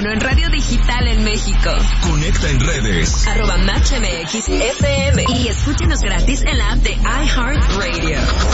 número 1 en radio digital en México. Conecta en redes. @MatchMXFM. Y escúchenos gratis en la app de iHeartRadio.